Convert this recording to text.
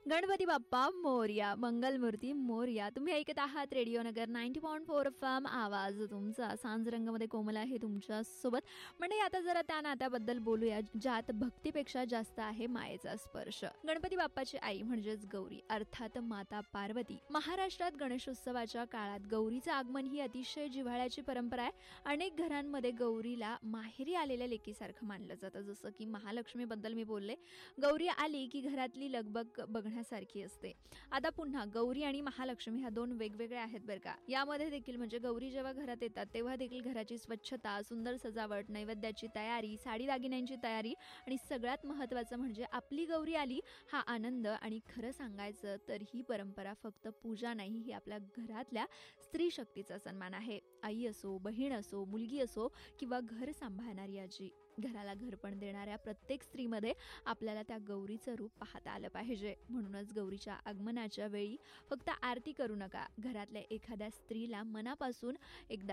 गणपती बाप्पा मोरया, मंगलमूर्ती मोरया. तुम्ही ऐकत आहात रेडिओ नगर 90.4 FM. आवाज तुमचा. सांज रंगामध्ये कोमल आहे तुमच्या सोबत. म्हणजे आता जरा त्या नात्याबद्दल बोलूया ज्यात भक्तीपेक्षा जास्त आहे मायेचा स्पर्श. गणपती बाप्पाची आई म्हणजेच गौरी अर्थात माता पार्वती. महाराष्ट्रात गणेशोत्सवाच्या काळात गौरीचं आगमन ही अतिशय जिव्हाळ्याची परंपरा आहे. अनेक घरांमध्ये गौरीला माहेरी आलेल्या लेकीसारखं मानलं जातं. जसं की महालक्ष्मी बद्दल मी बोलले, गौरी आली की घरातली लगबग बघण्यासारखी असते. आता पुन्हा गौरी आणि महालक्ष्मी ह्या दोन वेगवेगळ्या आहेत बरं का. यामध्ये देखील म्हणजे गौरी जेव्हा घरात येतात तेव्हा देखील घराची स्वच्छता, सुंदर सजावट, नैवेद्याची तयारी, साडी दागिन्यांची तयारी आणि सगळ्यात महत्त्वाचं म्हणजे आपली गौरी आली हा आनंद. आणि खरं सांगायचं तर ही परंपरा फक्त पूजा नाही, ही आपल्या घरातल्या स्त्री शक्तीचा सन्मान आहे. आई असो, बहीण असो, मुलगी असो किंवा घर सांभाळणारी आजी, घराला घरपण देणाऱ्या प्रत्येक स्त्रीमध्ये आपल्याला त्या गौरीचं रूप पाहता आलं पाहिजे. म्हणूनच गौरीच्या आगमनाच्या वेळी फक्त आरती करू नका, घरातल्या एखाद्या स्त्रीला मनापासून एकदा